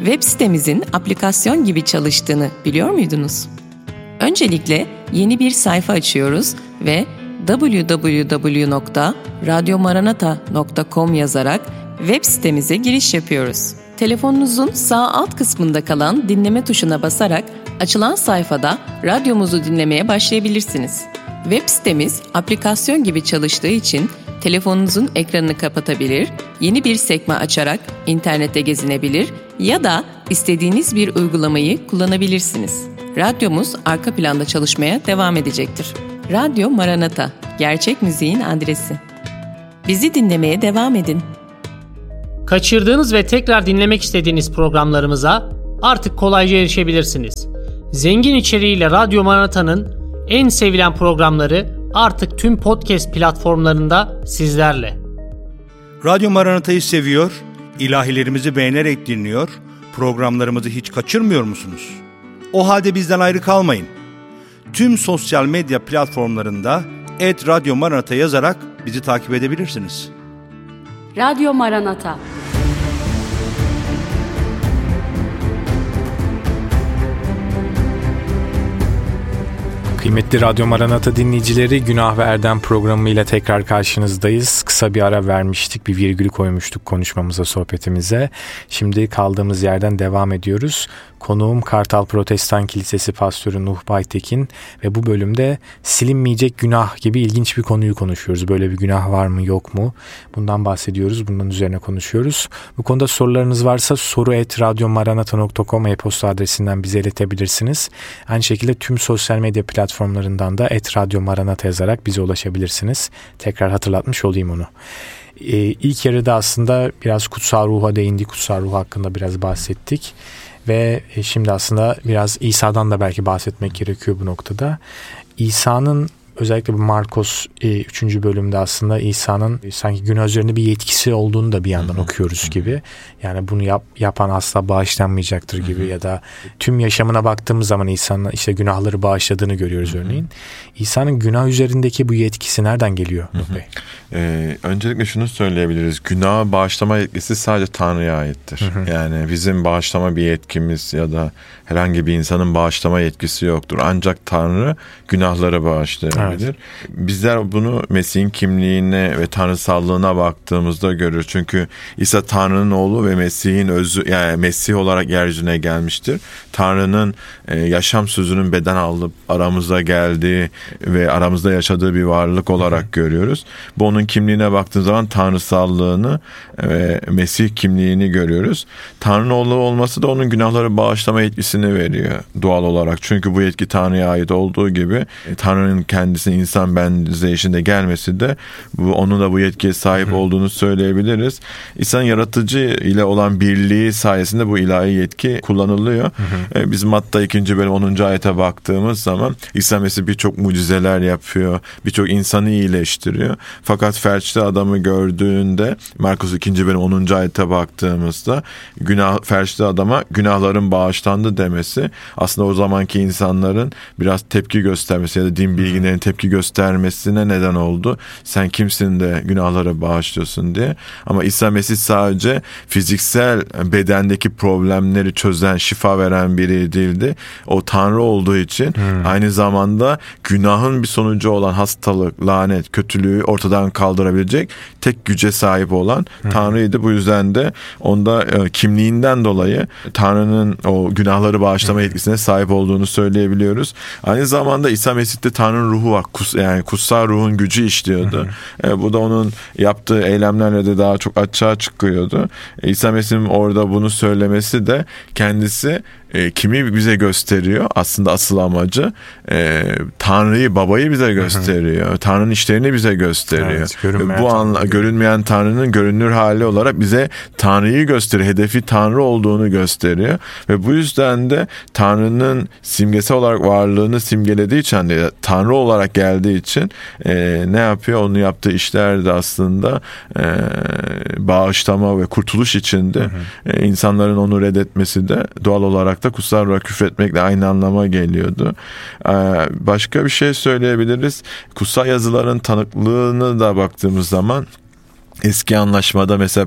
Web sitemizin aplikasyon gibi çalıştığını biliyor muydunuz? Öncelikle yeni bir sayfa açıyoruz ve www.radyomaranata.com yazarak web sitemize giriş yapıyoruz. Telefonunuzun sağ alt kısmında kalan dinleme tuşuna basarak açılan sayfada radyomuzu dinlemeye başlayabilirsiniz. Web sitemiz aplikasyon gibi çalıştığı için telefonunuzun ekranını kapatabilir, yeni bir sekme açarak internette gezinebilir ya da istediğiniz bir uygulamayı kullanabilirsiniz. Radyomuz arka planda çalışmaya devam edecektir. Radyo Maranata, gerçek müziğin adresi. Bizi dinlemeye devam edin. Kaçırdığınız ve tekrar dinlemek istediğiniz programlarımıza artık kolayca erişebilirsiniz. Zengin içeriğiyle Radyo Maranata'nın en sevilen programları artık tüm podcast platformlarında sizlerle. Radyo Maranata'yı seviyor, ilahilerimizi beğenerek dinliyor, programlarımızı hiç kaçırmıyor musunuz? O halde bizden ayrı kalmayın. Tüm sosyal medya platformlarında @Radyo Maranata yazarak bizi takip edebilirsiniz. Radyo Maranata. Kıymetli Radyo Maranata dinleyicileri, Günah ve Erdem programıyla tekrar karşınızdayız. Kısa bir ara vermiştik, bir virgül koymuştuk konuşmamıza, sohbetimize. Şimdi kaldığımız yerden devam ediyoruz. Konuğum Kartal Protestan Kilisesi Pastörü Nuh Baytekin ve bu bölümde silinmeyecek günah gibi ilginç bir konuyu konuşuyoruz. Böyle bir günah var mı, yok mu? Bundan bahsediyoruz, bunun üzerine konuşuyoruz. Bu konuda sorularınız varsa soru@radyomaranata.com e-posta adresinden bize iletebilirsiniz. Aynı şekilde tüm sosyal medya platformlarından da @radyomaranata yazarak bize ulaşabilirsiniz. Tekrar hatırlatmış olayım onu. İlk yarıda aslında biraz kutsal ruha değindik, kutsal ruh hakkında biraz bahsettik. Ve şimdi aslında biraz İsa'dan da belki bahsetmek gerekiyor bu noktada. İsa'nın özellikle bu Markos 3. bölümde aslında İsa'nın sanki günah üzerinde bir yetkisi olduğunu da bir yandan okuyoruz gibi. Yani bunu yapan asla bağışlanmayacaktır gibi ya da tüm yaşamına baktığımız zaman İsa'nın işte günahları bağışladığını görüyoruz örneğin. İsa'nın günah üzerindeki bu yetkisi nereden geliyor Nuh Bey? Öncelikle şunu söyleyebiliriz. Günah bağışlama yetkisi sadece Tanrı'ya aittir. Yani bizim bağışlama bir yetkimiz ya da herhangi bir insanın bağışlama yetkisi yoktur. Ancak Tanrı günahları bağışlayabilir. Evet. Bizler bunu Mesih'in kimliğine ve tanrısallığına baktığımızda görürüz. Çünkü İsa Tanrı'nın oğlu ve Mesih'in özü, yani Mesih olarak yeryüzüne gelmiştir. Tanrı'nın yaşam sözünün beden alıp aramıza geldiği ve aramızda yaşadığı bir varlık olarak görüyoruz. Bu onun kimliğine baktığın zaman tanrısallığını ve Mesih kimliğini görüyoruz. Tanrı'nın oğlu olması da onun günahları bağışlama yetkisini veriyor doğal olarak. Çünkü bu yetki Tanrı'ya ait olduğu gibi Tanrı'nın kendisine insan benzeyişinde gelmesi de onun da bu yetkiye sahip olduğunu söyleyebiliriz. İnsan yaratıcı ile olan birliği sayesinde bu ilahi yetki kullanılıyor. Biz Matta 2. bölüm 10. ayete baktığımız zaman İsa Mesih birçok mucizeler yapıyor. Birçok insanı iyileştiriyor. Fakat felçli adamı gördüğünde Markus 2. bölüm 10. ayete baktığımızda felçli adama günahların bağışlandı demesi aslında o zamanki insanların biraz tepki göstermesi ya da din bilginlerin tepki göstermesine neden oldu. Sen kimsin de günahları bağışlıyorsun diye. Ama İsa Mesih sadece fiziksel bedendeki problemleri çözen, şifa veren biri değildi. O Tanrı olduğu için aynı zamanda günahın bir sonucu olan hastalık, lanet, kötülüğü ortadan kaldırabilecek tek güce sahip olan Tanrı'ydı. Bu yüzden de onda kimliğinden dolayı Tanrı'nın o günahları bağışlama yetkisine sahip olduğunu söyleyebiliyoruz. Aynı zamanda İsa Mesih'te Tanrı'nın ruhu var. Yani kutsal ruhun gücü işliyordu. Bu da onun yaptığı eylemlerle de daha çok açığa çıkıyordu. İsa Mesih'in orada bunu söylemesi de kendisi kimi bize gösteriyor? Aslında asıl amacı Tanrı'yı, babayı bize gösteriyor. Tanrı'nın işlerini bize gösteriyor. Evet, görünmeyen Tanrı'nın görünür hali olarak bize Tanrı'yı gösteriyor. Hedefi Tanrı olduğunu gösteriyor. Ve bu yüzden de Tanrı'nın simgesel olarak varlığını simgelediği için, Tanrı olarak geldiği için ne yapıyor? Onun yaptığı işler de aslında bağışlama ve kurtuluş içinde. İnsanların onu reddetmesi de doğal olarak da kutsal ruha küfretmekle aynı anlama geliyordu. Başka bir şey söyleyebiliriz. Kutsal yazıların tanıklığını da baktığımız zaman Eski anlaşmada mesela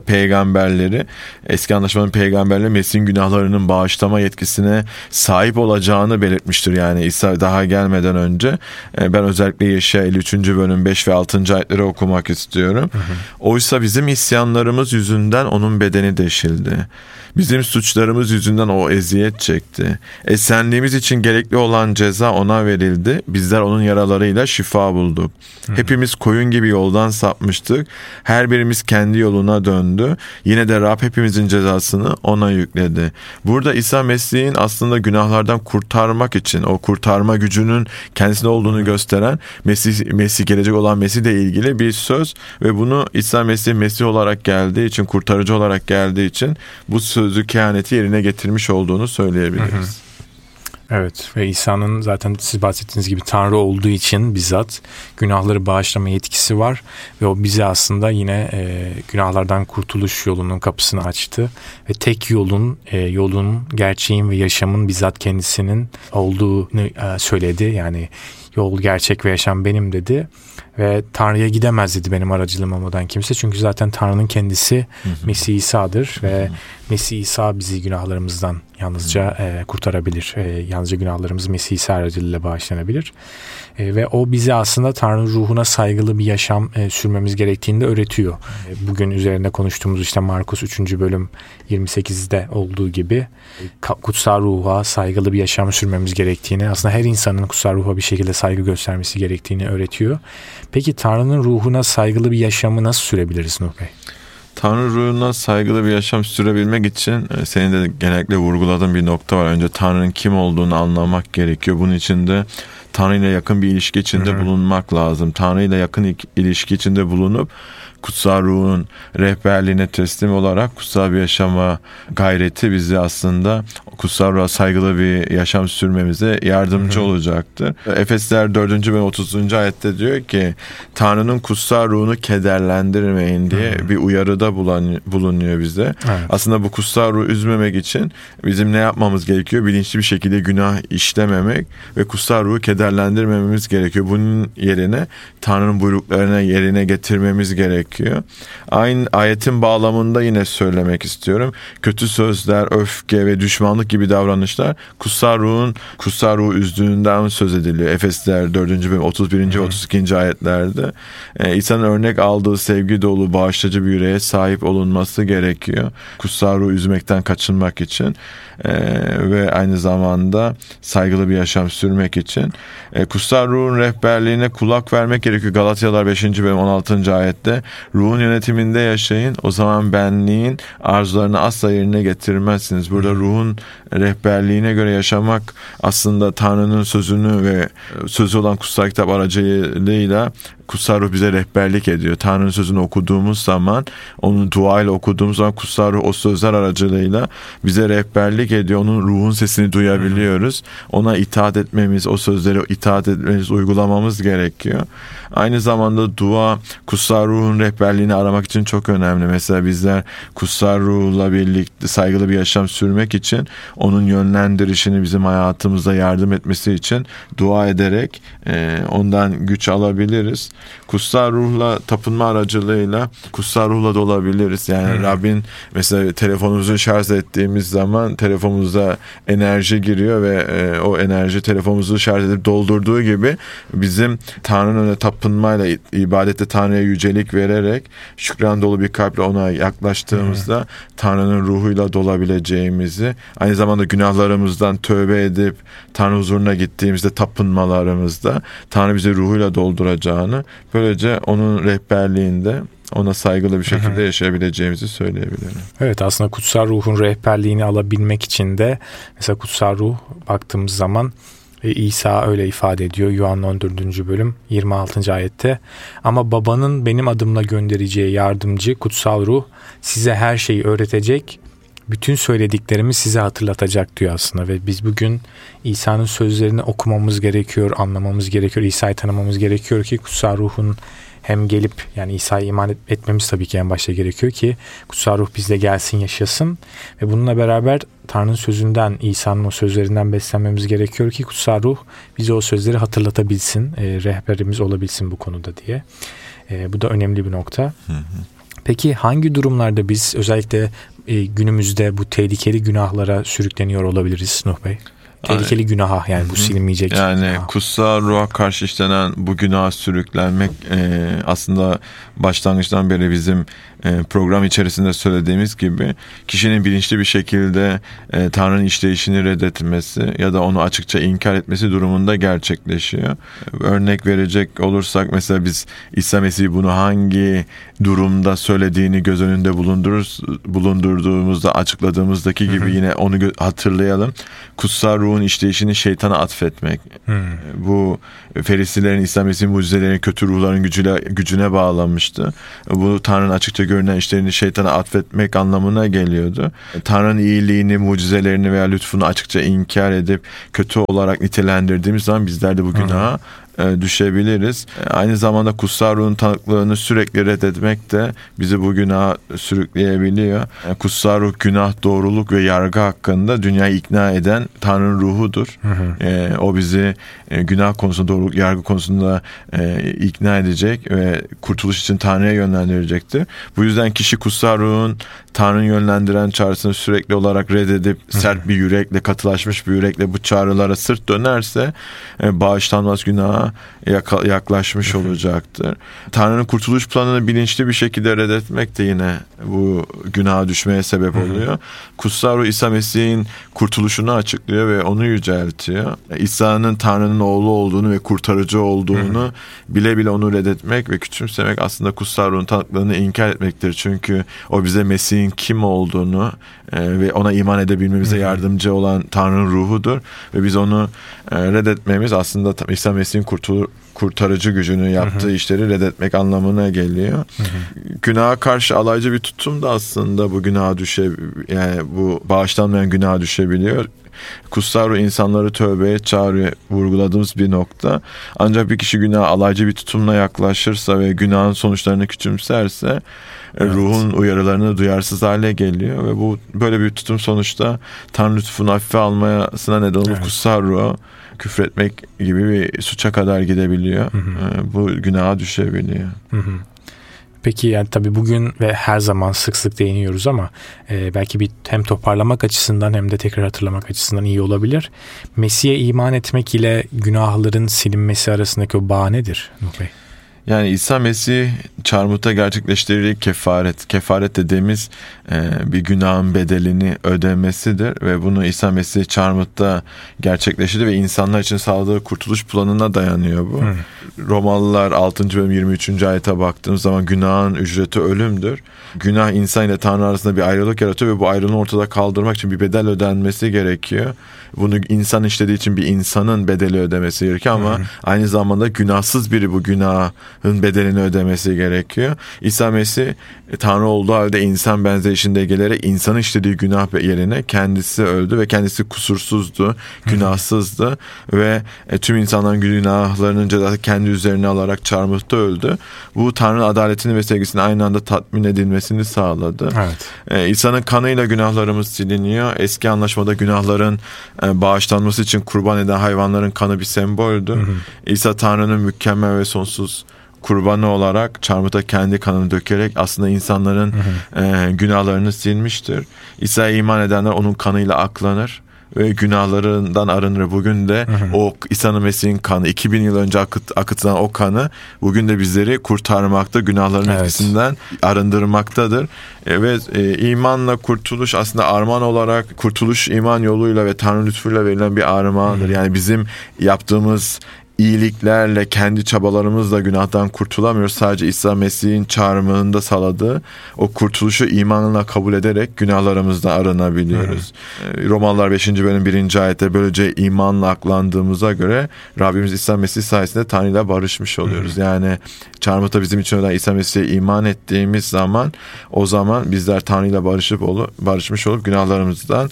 eski anlaşmanın peygamberleri Mesih'in günahlarının bağışlama yetkisine sahip olacağını belirtmiştir. Yani İsa daha gelmeden önce. Ben özellikle Yeşaya 53. bölüm 5 ve 6. ayetleri okumak istiyorum. Oysa bizim isyanlarımız yüzünden onun bedeni deşildi. Bizim suçlarımız yüzünden o eziyet çekti. Esenliğimiz için gerekli olan ceza ona verildi. Bizler onun yaralarıyla şifa bulduk. Hepimiz koyun gibi yoldan sapmıştık. Her birimiz kendi yoluna döndü. Yine de Rab hepimizin cezasını ona yükledi. Burada İsa Mesih'in aslında günahlardan kurtarmak için o kurtarma gücünün kendisinde olduğunu gösteren Mesih gelecek olan Mesih'le ilgili bir söz ve bunu İsa Mesih olarak geldiği için, kurtarıcı olarak geldiği için bu sözü kehaneti yerine getirmiş olduğunu söyleyebiliriz. Evet ve İsa'nın zaten siz bahsettiğiniz gibi Tanrı olduğu için bizzat günahları bağışlama yetkisi var ve o bize aslında yine günahlardan kurtuluş yolunun kapısını açtı ve tek yolun, gerçeğin ve yaşamın bizzat kendisinin olduğunu söyledi. Yani yol, gerçek ve yaşam benim dedi ve Tanrı'ya gidemez dedi benim aracılığım olmadan kimse. Çünkü zaten Tanrı'nın kendisi Mesih İsa'dır ve Mesih İsa bizi günahlarımızdan yalnızca kurtarabilir. Yalnızca günahlarımız Mesih İsa aracılığıyla bağışlanabilir. Ve o bize aslında Tanrı'nın ruhuna saygılı bir yaşam sürmemiz gerektiğini de öğretiyor. Bugün üzerinde konuştuğumuz işte Markus 3. bölüm 28'de olduğu gibi kutsal ruha saygılı bir yaşam sürmemiz gerektiğini, aslında her insanın kutsal ruha bir şekilde saygı göstermesi gerektiğini öğretiyor. Peki Tanrı'nın ruhuna saygılı bir yaşamı nasıl sürebiliriz Nuh Bey? Tanrı ruhuna saygılı bir yaşam sürebilmek için senin de genellikle vurguladığın bir nokta var. Önce Tanrı'nın kim olduğunu anlamak gerekiyor. Bunun için de Tanrı ile yakın bir ilişki içinde bulunmak lazım. Tanrı ile yakın ilişki içinde bulunup kutsal ruhun rehberliğine teslim olarak kutsal bir yaşama gayreti bizi aslında kutsal ruha saygılı bir yaşam sürmemize yardımcı olacaktır. Efesler 4. ve 30. ayette diyor ki Tanrı'nın kutsal ruhunu kederlendirmeyin diye bir uyarıda bulunuyor bize. Evet. Aslında bu kutsal ruhu üzmemek için bizim ne yapmamız gerekiyor? Bilinçli bir şekilde günah işlememek ve kutsal ruhu kederlendirmememiz gerekiyor. Bunun yerine Tanrı'nın buyruklarını yerine getirmemiz gerekiyor. Aynı ayetin bağlamında yine söylemek istiyorum. Kötü sözler, öfke ve düşmanlık gibi davranışlar kutsal ruhu üzdüğünden söz ediliyor. Efesler 4. bölüm 31. ve 32. ayetlerde İsa'nın örnek aldığı sevgi dolu bağışlayıcı bir yüreğe sahip olunması gerekiyor. Kutsal ruhu üzmekten kaçınmak için ve aynı zamanda saygılı bir yaşam sürmek için kutsal ruhun rehberliğine kulak vermek gerekiyor. Galatyalar 5. bölüm 16. ayette ruhun yönetiminde yaşayın, o zaman benliğin arzularını asla yerine getirmezsiniz. Burada ruhun rehberliğine göre yaşamak aslında Tanrı'nın sözünü ve sözü olan kutsal kitap aracılığıyla kutsal ruh bize rehberlik ediyor. Tanrı'nın sözünü okuduğumuz zaman, onu duayla okuduğumuz zaman kutsal ruh o sözler aracılığıyla bize rehberlik ediyor. Onun ruhun sesini duyabiliyoruz. Ona itaat etmemiz, o sözlere itaat etmemiz, uygulamamız gerekiyor. Aynı zamanda dua, kutsal ruhun rehberliğini aramak için çok önemli. Mesela bizler kutsal ruhla birlikte saygılı bir yaşam sürmek için onun yönlendirişini bizim hayatımızda yardım etmesi için dua ederek ondan güç alabiliriz. Kutsal ruhla tapınma aracılığıyla kutsal ruhla da olabiliriz. Yani Rabbin mesela telefonumuzu şarj ettiğimiz zaman telefonumuza enerji giriyor ve o enerji telefonumuzu şarj edip doldurduğu gibi bizim Tanrı'nın önüne tapınmayla, ibadette Tanrı'ya yücelik vererek şükran dolu bir kalple ona yaklaştığımızda Tanrı'nın ruhuyla dolabileceğimizi, aynı zamanda günahlarımızdan tövbe edip Tanrı huzuruna gittiğimizde tapınmalarımızda Tanrı bizi ruhuyla dolduracağını, böylece onun rehberliğinde ona saygılı bir şekilde yaşayabileceğimizi söyleyebilirim. Evet, aslında kutsal ruhun rehberliğini alabilmek için de mesela kutsal ruh baktığımız zaman İsa öyle ifade ediyor. Yuhanna 14. bölüm 26. ayette. Ama babanın benim adımla göndereceği yardımcı kutsal ruh size her şeyi öğretecek, bütün söylediklerimi size hatırlatacak diyor aslında. Ve biz bugün İsa'nın sözlerini okumamız gerekiyor, anlamamız gerekiyor, İsa'yı tanımamız gerekiyor ki kutsal ruhun hem gelip, yani İsa'ya iman etmemiz tabii ki en başta gerekiyor ki kutsal ruh bizle gelsin, yaşasın. Ve bununla beraber Tanrı'nın sözünden, İsa'nın o sözlerinden beslenmemiz gerekiyor ki kutsal ruh bize o sözleri hatırlatabilsin, rehberimiz olabilsin bu konuda diye. Bu da önemli bir nokta. Peki hangi durumlarda biz özellikle günümüzde bu tehlikeli günahlara sürükleniyor olabiliriz Nuh Bey? Tehlikeli günaha, yani bu silinmeyecek. Yani günaha. kutsal ruha karşı işlenen bu günaha sürüklenmek aslında başlangıçtan beri bizim program içerisinde söylediğimiz gibi kişinin bilinçli bir şekilde Tanrı'nın işleyişini reddetmesi ya da onu açıkça inkar etmesi durumunda gerçekleşiyor. Örnek verecek olursak mesela biz İsa Mesih bunu hangi durumda söylediğini göz önünde bulundurduğumuzda, açıkladığımızdaki gibi yine onu hatırlayalım. Kutsal ruhun işleyişini şeytana atfetmek. Bu Ferisilerin İsa Mesih'in mucizelerinin kötü ruhların gücüne bağlanmıştı. Bu Tanrı'nın açıkça görünen işlerini şeytana atfetmek anlamına geliyordu. Tanrı'nın iyiliğini, mucizelerini veya lütfunu açıkça inkar edip kötü olarak nitelendirdiğimiz zaman bizler de bu günaha düşebiliriz. Aynı zamanda kutsal ruhun tanıklığını sürekli reddetmek de bizi bu günaha sürükleyebiliyor. Kutsal ruh günah, doğruluk ve yargı hakkında dünyayı ikna eden Tanrı'nın ruhudur. O bizi günah konusunda, doğruluk, yargı konusunda ikna edecek ve kurtuluş için Tanrı'ya yönlendirecektir. Bu yüzden kişi kutsal ruhun Tanrı'nın yönlendiren çağrısını sürekli olarak reddedip sert bir yürekle, katılaşmış bir yürekle bu çağrılara sırt dönerse bağışlanmaz günaha yaklaşmış olacaktır. Tanrı'nın kurtuluş planını bilinçli bir şekilde reddetmek de yine bu günaha düşmeye sebep oluyor. Kutsal ruh İsa Mesih'in kurtuluşunu açıklıyor ve onu yüceltiyor. İsa'nın Tanrı'nın oğlu olduğunu ve kurtarıcı olduğunu bile bile onu reddetmek ve küçümsemek aslında kutsal ruhun tanıklığını inkar etmektir. Çünkü o bize Mesih'in kim olduğunu ve ona iman edebilmemize yardımcı olan Tanrı'nın ruhudur ve biz onu reddetmemiz aslında İsa Mesih'in kurtarıcı gücünü yaptığı işleri reddetmek anlamına geliyor. Günaha karşı alaycı bir tutum da aslında bu günaha yani bu bağışlanmayan günaha düşebiliyor. Kutsal ruh insanları tövbeye çağırıyor, vurguladığımız bir nokta. Ancak bir kişi günaha alaycı bir tutumla yaklaşırsa ve günahın sonuçlarını küçümserse ruhun uyarılarını duyarsız hale geliyor ve bu böyle bir tutum sonuçta Tanrı lütfunu hafife almasına neden olup kutsal ruha küfretmek gibi bir suça kadar gidebiliyor. Bu günaha düşebiliyor. Peki yani tabii bugün ve her zaman sık sık değiniyoruz ama belki bir hem toparlamak açısından hem de tekrar hatırlamak açısından iyi olabilir. Mesih'e iman etmek ile günahların silinmesi arasındaki o bağ nedir Nuh Bey? Yani İsa Mesih çarmıhta gerçekleştirdiği kefaret. Kefaret dediğimiz bir günahın bedelini ödemesidir ve bunu İsa Mesih çarmıhta gerçekleştirdi ve insanlar için sağladığı kurtuluş planına dayanıyor bu. Romalılar 6. bölüm 23. ayete baktığımız zaman günahın ücreti ölümdür. Günah insan ile Tanrı arasında bir ayrılık yaratıyor ve bu ayrılığı ortada kaldırmak için bir bedel ödenmesi gerekiyor. Bunu insan işlediği için bir insanın bedeli ödemesi gerekiyor ama aynı zamanda günahsız biri bu günahın bedelini ödemesi gerekiyor. İsa Mesih Tanrı olduğu halde insan benzerişinde gelerek insanın işlediği günah yerine kendisi öldü ve kendisi kusursuzdu, günahsızdı ve tüm insanların günahlarının cezası kendi üzerine alarak çarmıhta öldü. Bu Tanrı'nın adaletini ve sevgisini aynı anda tatmin edilmesini sağladı. Evet. İsa'nın kanıyla günahlarımız siliniyor. Eski anlaşmada günahların bağışlanması için kurban eden hayvanların kanı bir semboldü. İsa Tanrı'nın mükemmel ve sonsuz kurbanı olarak çarmıhta kendi kanını dökerek aslında insanların günahlarını silmiştir. İsa'ya iman edenler onun kanıyla aklanır ve günahlarından arınır. Bugün de o İsa'nın Mesih'in kanı 2000 yıl önce akıtılan o kanı bugün de bizleri kurtarmakta, günahların etkisinden arındırmaktadır. Ve imanla kurtuluş aslında armağan olarak kurtuluş iman yoluyla ve Tanrı lütfuyla verilen bir armağandır. Yani bizim yaptığımız iyiliklerle, kendi çabalarımızla günahtan kurtulamıyoruz. Sadece İsa Mesih'in çağrımında sağladığı o kurtuluşu imanla kabul ederek günahlarımızdan arınabiliyoruz. Romalılar 5. bölüm 1. ayette böylece imanla aklandığımıza göre Rabbimiz İsa Mesih sayesinde Tanrı ile barışmış oluyoruz. Yani çarmıhta bizim için ölen İsa Mesih'e iman ettiğimiz zaman o zaman bizler Tanrı ile barışmış olup günahlarımızdan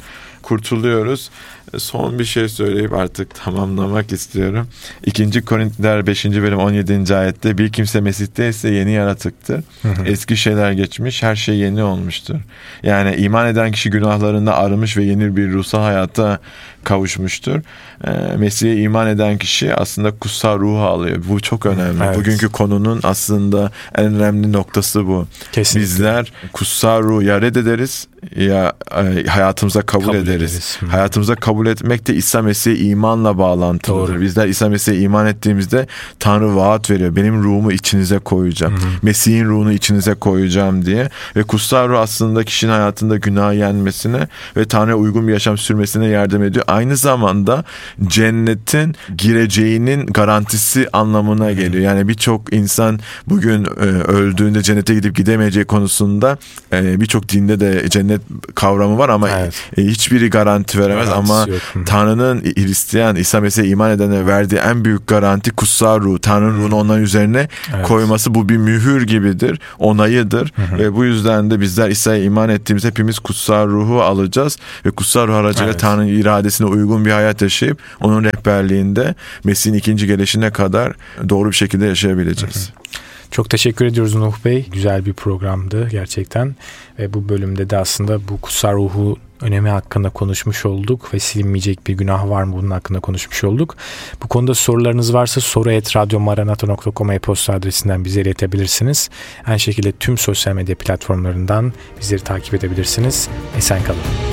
kurtuluyoruz. Son bir şey söyleyip artık tamamlamak istiyorum. 2. Korintiler 5. bölüm 17. ayette bir kimse Mesih'te ise yeni yaratıktır. Eski şeyler geçmiş, her şey yeni olmuştur. Yani iman eden kişi günahlarında arınmış ve yeni bir ruhsal hayata kavuşmuştur. Mesih'e iman eden kişi aslında kutsal ruhu alıyor. Bu çok önemli. Evet. Bugünkü konunun aslında en önemli noktası bu. Kesinlikle. Bizler kutsal ruhu ya reddederiz ya hayatımıza kabul ederiz. Hayatımıza kabul etmek de İsa Mesih'e imanla bağlantılıdır. Bizler İsa Mesih'e iman ettiğimizde Tanrı vaat veriyor. Benim ruhumu içinize koyacağım. Mesih'in ruhunu içinize koyacağım diye. Ve kutsal ruh aslında kişinin hayatında günah yenmesine ve Tanrı'ya uygun bir yaşam sürmesine yardım ediyor. Aynı zamanda cennetin gireceğinin garantisi anlamına geliyor. Yani birçok insan bugün öldüğünde cennete gidip gidemeyeceği konusunda birçok dinde de cennet kavramı var ama hiçbiri garanti veremez. Ama Tanrı'nın Hristiyan, İsa Mesih'e iman edene verdiği en büyük garanti kutsal ruh. Tanrı'nın ruhunu onların üzerine koyması, bu bir mühür gibidir, onayıdır. Ve bu yüzden de bizler İsa'ya iman ettiğimiz hepimiz kutsal ruhu alacağız ve kutsal ruh aracıyla Tanrı'nın iradesine uygun bir hayat yaşayıp onun rehberliğinde Mesih'in ikinci gelişine kadar doğru bir şekilde yaşayabileceğiz. Çok teşekkür ediyoruz Nuh Bey. Güzel bir programdı gerçekten. Ve bu bölümde de aslında bu kutsal ruhu önemi hakkında konuşmuş olduk ve silinmeyecek bir günah var mı bunun hakkında konuşmuş olduk. Bu konuda sorularınız varsa soru@radyomaranata.com e-posta adresinden bize iletebilirsiniz. Aynı şekilde tüm sosyal medya platformlarından bizleri takip edebilirsiniz. Esen kalın.